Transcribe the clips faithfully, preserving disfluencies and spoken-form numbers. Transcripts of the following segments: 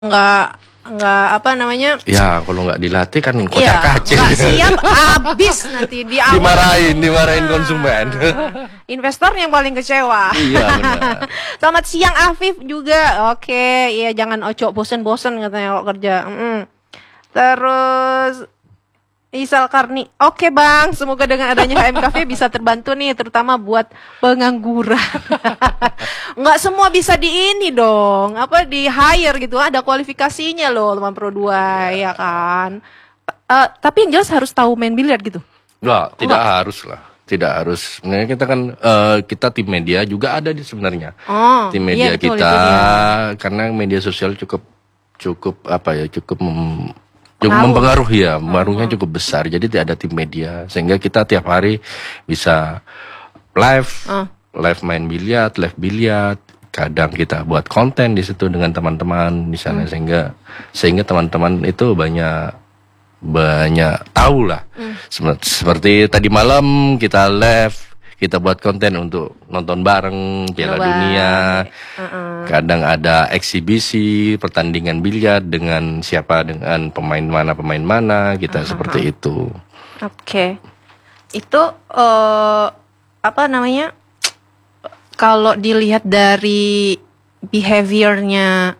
nggak nggak apa namanya Ya kalau nggak dilatih kan Iya, kocar kacir. nggak siap habis nanti di awal. Dimarahin, dimarahin konsumen. Investor yang paling kecewa. Iya benar. Selamat siang Afif juga. Oke, iya jangan ocok bosen-bosen katanya kalau kerja. Mm. Terus Isal Karni, oke bang, semoga dengan adanya H M Cafe bisa terbantu nih, terutama buat pengangguran. Nggak semua bisa di ini dong, apa di hire gitu, ada kualifikasinya loh teman Pro dua, ya kan. Uh, tapi yang jelas harus tahu main biliar gitu. Nggak, tidak Nggak. harus lah. Tidak harus. Sebenarnya kita kan uh, kita tim media juga ada di sebenarnya. Oh, tim media iya, betul, kita karena media sosial cukup cukup apa ya cukup mem, cukup mempengaruhi ya, pengaruhnya oh. cukup besar. Jadi tidak ada tim media sehingga kita tiap hari bisa live, oh. live main biliar, live biliar. Kadang kita buat konten di situ dengan teman-teman di sana hmm. sehingga sehingga teman-teman itu banyak banyak tahu lah. Hmm. Seperti tadi malam kita live. Kita buat konten untuk nonton bareng Piala Dunia. Uh-uh. Kadang ada eksibisi pertandingan biliar dengan siapa, dengan pemain mana pemain mana kita uh-huh. seperti itu. Oke, okay. Itu uh, apa namanya? Kalau dilihat dari behaviornya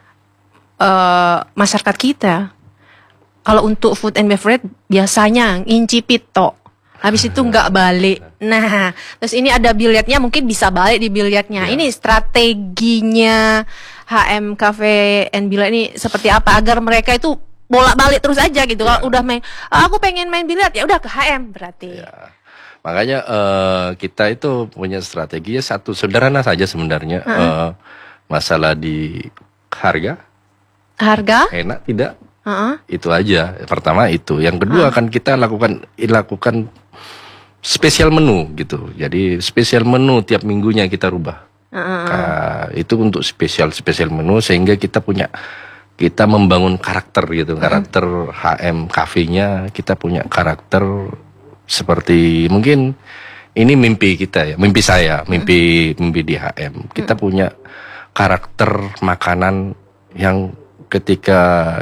uh, masyarakat kita, kalau untuk food and beverage biasanya incipit tok. Habis itu nggak balik. Nah, terus ini ada biliarnya, mungkin bisa balik di biliarnya. Ya. Ini strateginya H M Cafe and Biliar ini seperti apa agar mereka itu bolak-balik terus aja gitu. Ya. Kalau udah main, oh, aku pengen main biliar ya udah ke H M berarti. Ya. Makanya uh, kita itu punya strategi ya satu sederhana saja sebenarnya. Uh-huh. uh, masalah di harga. Harga? Enak tidak? Uh-huh. Itu aja. Pertama itu. Yang kedua uh-huh. kan kita lakukan lakukan spesial menu gitu. Jadi spesial menu tiap minggunya kita rubah. Uh-huh. Nah, itu untuk spesial spesial menu sehingga kita punya kita membangun karakter gitu. Uh-huh. Karakter H M Cafe-nya kita punya karakter seperti mungkin ini mimpi kita ya, mimpi saya, mimpi uh-huh. mimpi di H M. Kita uh-huh. punya karakter makanan yang ketika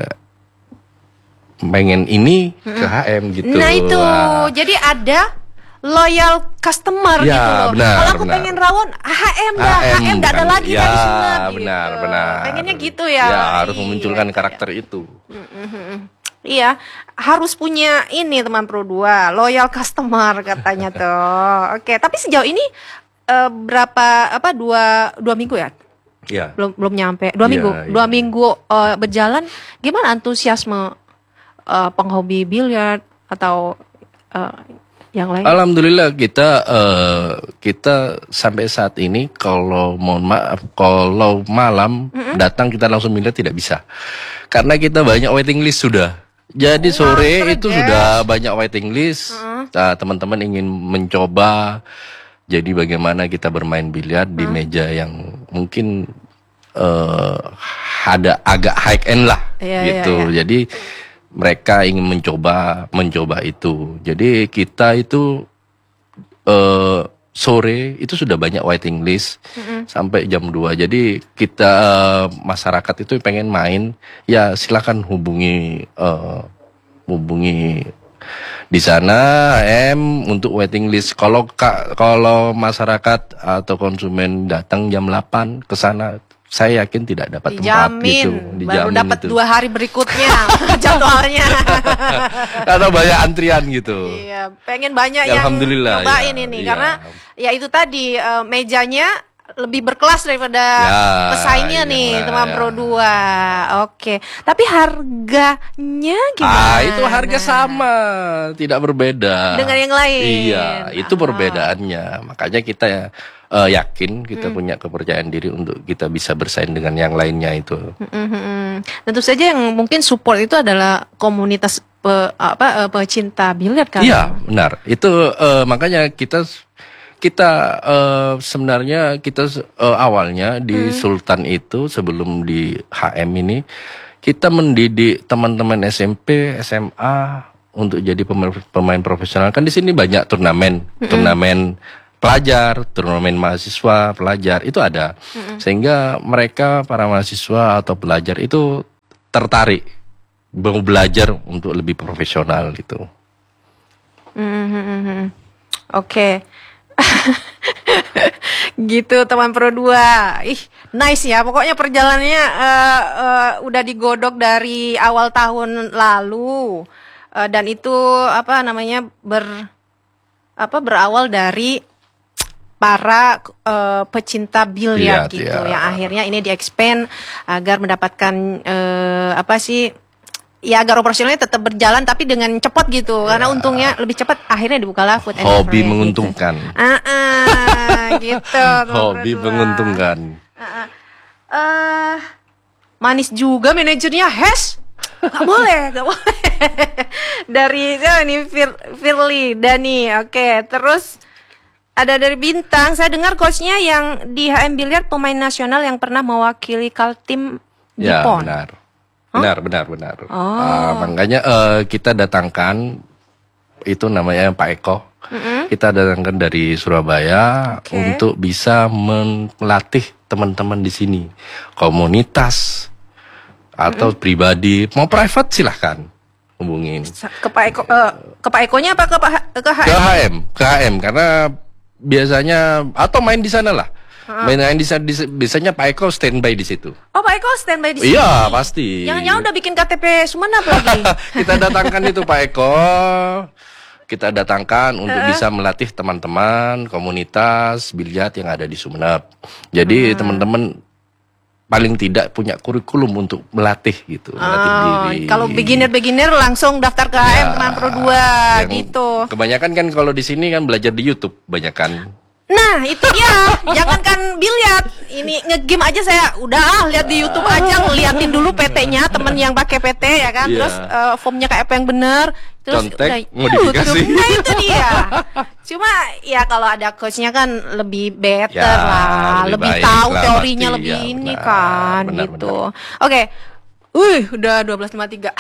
pengen ini ke H M gitu. Nah itu, Wah. jadi ada loyal customer ya, gitu loh. Benar, Kalau aku benar. pengen rawon, H M dah, H M nggak ada lagi ya, dari sunat. benar, gitu. benar. Pengennya gitu ya. Ya harus memunculkan iya, karakter iya. itu. Iya, harus punya ini teman Pro dua, loyal customer katanya tuh. Oke, tapi sejauh ini uh, berapa apa dua dua minggu ya? Ya. Belum belum nyampe dua ya, minggu, ya. dua minggu uh, berjalan. Gimana antusiasme uh, penghobi biliar atau uh, yang lain? Alhamdulillah kita uh, kita sampai saat ini kalau mohon maaf kalau malam mm-hmm. datang kita langsung biliar tidak bisa karena kita banyak waiting list sudah. Jadi sore oh, itu sudah banyak waiting list. Mm-hmm. Nah, teman-teman ingin mencoba. Jadi bagaimana kita bermain biliar mm-hmm. di meja yang mungkin uh, ada agak high end lah yeah, gitu. Yeah, yeah. Jadi mereka ingin mencoba mencoba itu. Jadi kita itu uh, sore itu sudah banyak waiting list mm-hmm. sampai jam dua. Jadi kita uh, masyarakat itu pengen main, ya silakan hubungi uh, hubungi di sana M untuk waiting list. Kalau kalau masyarakat atau konsumen datang jam delapan ke sana, saya yakin tidak dapat dijamin, tempat gitu. Dijamin baru dapat dua hari berikutnya jadwalnya. Atau banyak antrian gitu. Iya, pengen banyak ya, yang ya, nyobain ini ya. Karena ya itu tadi uh, mejanya lebih berkelas daripada ya, pesaingnya ya, nih ya, teman ya. Pro dua. Oke, tapi harganya gimana? Ah, itu harga sama, tidak berbeda. Dengan yang lain. Iya, itu oh. perbedaannya. Makanya kita ya Uh, yakin kita hmm. punya kepercayaan diri untuk kita bisa bersaing dengan yang lainnya itu. Hmm. Tentu saja yang mungkin support itu adalah komunitas pe, apa pecinta biliar kan? Iya benar. Itu uh, makanya kita kita uh, sebenarnya kita uh, awalnya di hmm. Sultan itu sebelum di H M ini kita mendidik teman-teman S M P, S M A untuk jadi pemain, pemain profesional. Kan di sini banyak turnamen, hmm. turnamen pelajar, turnamen mahasiswa, pelajar itu ada. Mm-hmm. Sehingga mereka para mahasiswa atau pelajar itu tertarik mau belajar untuk lebih profesional gitu. Mm-hmm. Oke. Gitu teman Pro dua. Ih, nice ya. Pokoknya perjalanannya uh, uh, udah digodok dari awal tahun lalu. Uh, dan itu apa namanya ber apa berawal dari para uh, pecinta biliar Lihat, gitu, ya. yang akhirnya ini di-expand agar mendapatkan uh, apa sih, ya agar operasionalnya tetap berjalan tapi dengan cepat gitu, Ya. karena untungnya lebih cepat, akhirnya dibukalah food and Hobi beverage, menguntungkan. gitu. Ah, ah, gitu. Hobi berdua. menguntungkan. Ah, ah. Eh, manis juga manajernya, Hes. Gak boleh, gak boleh. Dari oh, ini Fir, Firly, Dani, oke. Terus ada dari Bintang, saya dengar coachnya yang di H M Billiard pemain nasional yang pernah mewakili Kaltim di Ya, Pon. benar. Benar, benar, benar. Oh. Ah, makanya eh, kita datangkan itu namanya Pak Eko. Mm-mm. Kita datangkan dari Surabaya Oke. untuk bisa melatih teman-teman di sini, komunitas atau pribadi, mau private silahkan hubungin Ke Pak Eko, eh, ke Pak Ekonya apa ke Pak H- ke H M? ke H M, ke H M karena biasanya atau main di sana lah. Main main di sana di- biasanya Pak Eko standby di situ. Oh, Pak Eko standby di sini. Iya, pasti. Jangan-jangan udah bikin K T P Sumenep lagi. Kita datangkan itu Pak Eko. Kita datangkan untuk bisa melatih teman-teman komunitas biliar yang ada di Sumenep. Jadi teman-teman paling tidak punya kurikulum untuk melatih gitu, melatih Oh, diri. kalau beginner-beginner langsung daftar ke H M Ya, teman Pro dua yang gitu. Kebanyakan kan kalau di sini kan belajar di YouTube, banyakan. Nah, itu dia. Jangankan biliar, ini ngegame aja saya udah ah, lihat di YouTube aja, ngeliatin dulu P T-nya temen yang pakai P T ya kan. Iya. Terus eh, formnya kayak apa yang bener. Terus Contek, udah modifikasi. YouTube. Nah, itu dia. Cuma ya kalau ada coachnya kan lebih better Ya, lah, lebih lebih baik tahu lah teorinya pasti. lebih Ya, ini benar, kan benar, gitu. Oke. Wih, udah dua belas lima puluh tiga.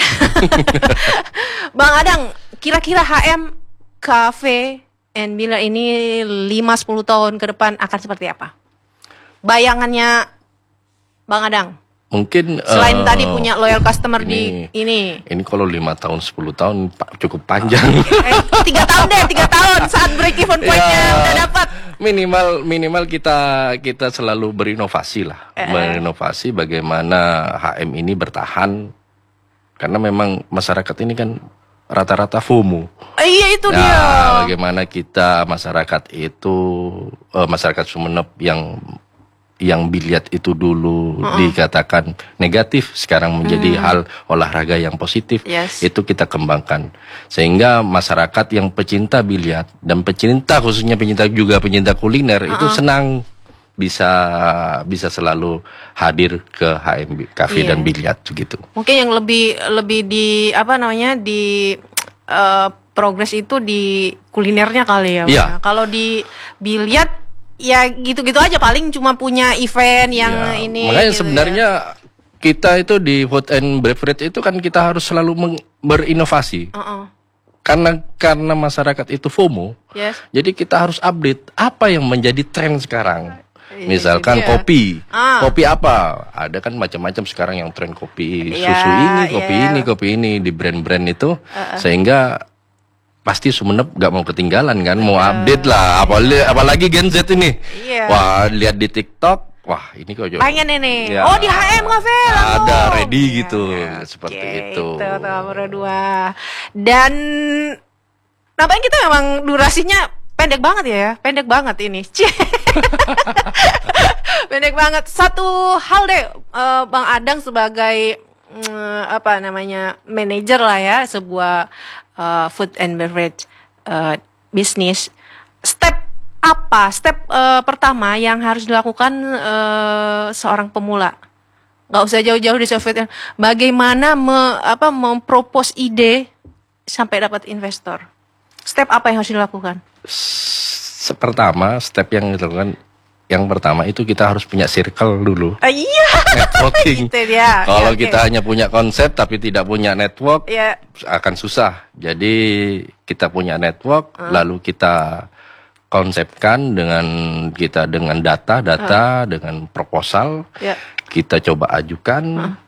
Bang Adang, kira-kira H M Cafe and Billiard ini lima sampai sepuluh tahun ke depan akan seperti apa? Bayangannya Bang Adang. Mungkin Selain eh, tadi punya loyal customer ini- di ini. Ini kalau lima tahun sepuluh tahun pa- cukup panjang. Eh, tiga tahun deh, tiga tahun saat break even point-nya Ya, udah dapat. minimal minimal kita kita selalu berinovasi lah, Eh, eh. berinovasi bagaimana H M ini bertahan karena memang masyarakat ini kan rata-rata FOMO. Eh, iya itu dia. Nah, bagaimana kita masyarakat itu eh, masyarakat Sumenep yang yang biliar itu dulu dikatakan negatif sekarang menjadi hal olahraga yang positif. Yes. Itu kita kembangkan sehingga masyarakat yang pecinta biliar dan pecinta khususnya pecinta juga pecinta kuliner itu senang bisa bisa selalu hadir ke H M Cafe Iya. dan biliar gitu. Mungkin yang lebih lebih di apa namanya di eh, progres itu di kulinernya kali ya. Bang. Iya. Kalau di biliar ya gitu-gitu aja, paling cuma punya event yang Ya, ini. makanya gitu sebenarnya kita itu di food and beverage itu kan kita harus selalu meng- berinovasi. ya. Uh-uh. Karena karena masyarakat itu FOMO. Yes. Jadi kita harus update apa yang menjadi tren sekarang. Iya, Misalkan itu dia. kopi. Ah. Kopi apa? Ada kan macam-macam sekarang yang tren kopi Iya, susu ini, kopi iya. ini, kopi ini di brand-brand itu sehingga pasti Sumenep gak mau ketinggalan kan, mau update lah, apalagi, apalagi Gen Z ini. Iya. Wah, lihat di TikTok, wah ini kok jauh. Pengen ini. Ya. Oh, di H M Cafe langsung. Ada ready Ya, gitu, ya, seperti oke, itu. Itu nomor dua. Dan nampaknya kita memang durasinya pendek banget ya, pendek banget ini. Cie. Pendek banget. Satu hal deh, eh, Bang Adang sebagai mm, apa namanya manajer lah ya sebuah eh, food and beverage eh, bisnis. Step apa? Step eh, pertama yang harus dilakukan eh, seorang pemula. Nggak usah jauh-jauh di software. Bagaimana me, apa mempropos ide sampai dapat investor? Step apa yang harus dilakukan? Se- Pertama, step yang dilakukan yang pertama itu kita harus punya circle dulu. Ah, iya. Networking. Gitu dia. Kalau Ya, oke. kita hanya punya konsep tapi tidak punya network, Ya. akan susah. Jadi kita punya network, lalu kita konsepkan dengan kita dengan data-data, dengan proposal, Ya. kita coba ajukan,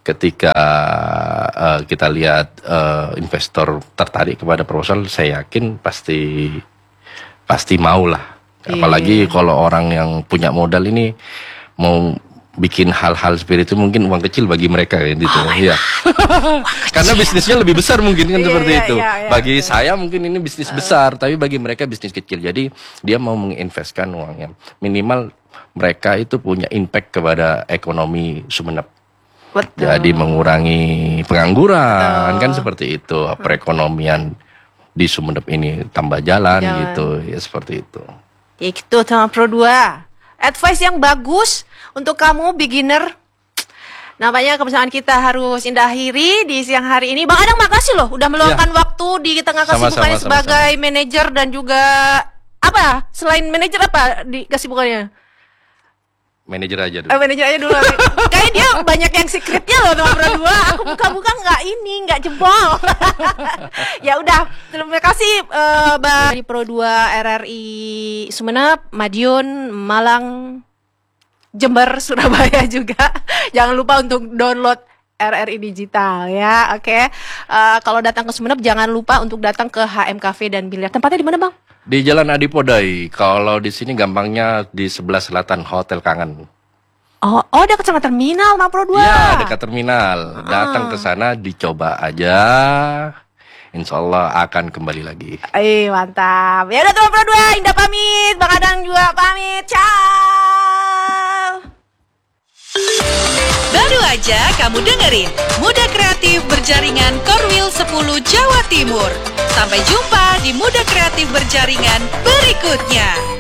ketika uh, kita lihat uh, investor tertarik kepada proposal, saya yakin pasti pasti mau lah. Apalagi Iya. kalau orang yang punya modal ini mau bikin hal-hal seperti itu, mungkin uang kecil bagi mereka gitu. Iya. Karena bisnisnya lebih besar mungkin kan Iya, seperti iya, itu. iya, iya, Bagi betul. saya mungkin ini bisnis besar, tapi bagi mereka bisnis kecil. Jadi dia mau menginvestkan uangnya. Minimal mereka itu punya impact kepada ekonomi Sumeneb. Betul. Jadi mengurangi pengangguran, Betul. kan seperti itu. Perekonomian di Sumeneb ini tambah jalan, Jalan. gitu. Ya seperti itu. Ya gitu sama Pro dua. Advice yang bagus untuk kamu beginner. Nampaknya kebersamaan kita harus indah akhiri di siang hari ini. Bang Adang makasih loh udah meluangkan waktu di tengah Sama-sama, kesibukannya sama-sama. sebagai manajer dan juga apa? Selain manajer apa di kesibukannya? Manajer aja dulu. Eh, manajer aja dulu. Kayaknya dia banyak yang secretnya loh sama Pro dua. Aku buka-buka nggak ini, nggak jebol. Ya udah, terima kasih eh, Bang dari Pro dua R R I Sumeneb, Madiun, Malang, Jember, Surabaya juga. Jangan lupa untuk download R R I Digital ya. Oke. Eh, kalau datang ke Sumeneb jangan lupa untuk datang ke H M Cafe dan Biliar. Tempatnya di mana, Bang? Di Jalan Adipodai. Kalau di sini gampangnya di sebelah selatan Hotel Kangen. Oh, oh dekat sama terminal Bang Pro dua. Ya, dekat terminal. Datang ke sana dicoba aja. Insya Allah akan kembali lagi. Eh, mantap. Ya udah teman Pro dua, Indah pamit, Bang Adang juga pamit. Ciao. Baru aja kamu dengerin Muda Kreatif Berjaringan Korwil sepuluh Jawa Timur. Sampai jumpa di Muda Kreatif Berjaringan berikutnya.